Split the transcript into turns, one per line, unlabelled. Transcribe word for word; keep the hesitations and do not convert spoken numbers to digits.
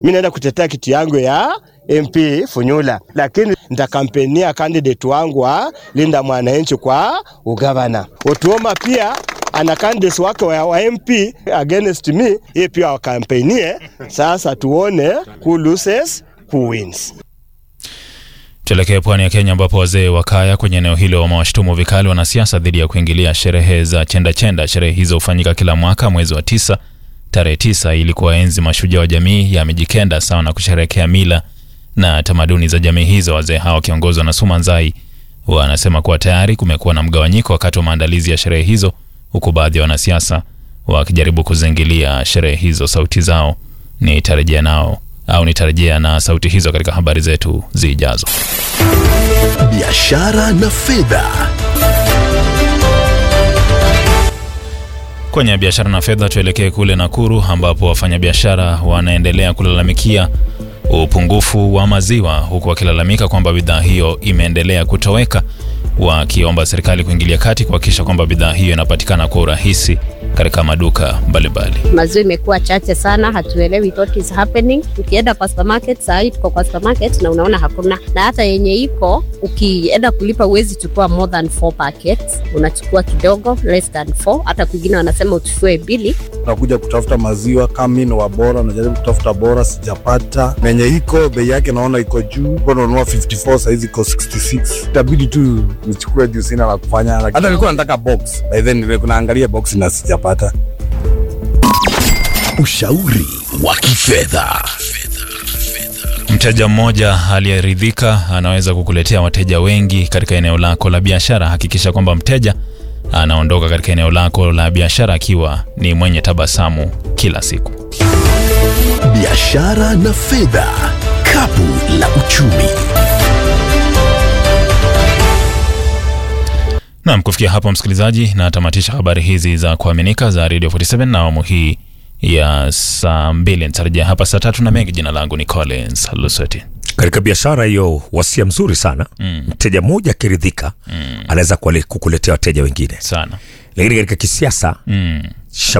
Mimi naenda kutetea kiti yangu ya M P Funyula, lakini nitakampenia candidate wangu wa Linda Mwananchi kwa ugavana. Otuoma pia ana candidates wake wa, wa M P against me, yeye pia wakampenie. Sasa tuone who loses who wins.
Tuelekee pwani ya Kenya ambapo wazee wa kaya kwenye eneo hilo wamewashtumu vikali wanasiasa dhidi ya kuingilia sherehe za chenda chenda. Sherehe hizo hufanyika kila mwaka mwezi wa tisa, tarehe tisa, ili kuwaenzi mashujaa wa jamii ya Mijikenda sawa na kusherehekea mila na tamaduni za jamii hizo. Wazee hao wakiongozwa na Suma Nzai wanasema kuwa tayari kumekuwa na mgawanyiko wakati wa maandalizi ya sherehe hizo, huku baadhi ya wanasiasa wakijaribu kuzingilia sherehe hizo. Sauti zao ni tarejea nao au nitarejea na sauti hizo katika habari zetu zijazo.
Biashara na fedha.
Kwenye biashara na fedha tuelekee kule Nakuru ambapo wafanyabiashara wanaendelea kulalamikia upungufu wa maziwa, huku wakilalamika kwamba bidhaa hiyo imeendelea kutoweka, wakiomba serikali kuingilia kati kuhakikisha kwamba bidhaa hiyo inapatikana kwa urahisi katika maduka mbalimbali.
Maziwa imekuwa chache sana, hatuelewi what is happening. Ukienda kwa supermarket, saa hii tuko kwa supermarket na unaona hakuna, na hata yenye iko ukienda kulipa uwezi chukua more than four packets, unachukua kidogo less than four. Hata kwingine wanasema uchukue mbili.
Nakuja kutafuta maziwa kama mimi wa bora, najaribu kutafuta bora sijapata. Menye iko bei yake naona iko juu, kwa nunua fifty four saizi iko sixty six. Itabidi tu nichukue juu sina la kufanya. Hata nilikuwa nataka box, by then nilikuwa naangalia box na sijapata.
Ushauri wa kifedha.
Mteja mmoja aliyeridhika anaweza kukuletea wateja wengi katika eneo lako la biashara. Hakikisha kwamba mteja anaondoka katika eneo lako la biashara akiwa ni mwenye tabasamu kila siku.
Biashara na fedha, kapu la uchumi.
Naam, kufikia hapo msikilizaji, na tamatisha habari hizi za kuaminika za Radio forty-seven na awamu hii ya saa mbili. Nitarejea hapa saa tatu na mengi. Jina langu ni Collins Lusoti.
Katika biashara hiyo wasia mzuri sana. Mm. Mteja mmoja akiridhika, mm. anaweza kukuletea wateja wengine
sana.
Lakini katika kisiasa, mm.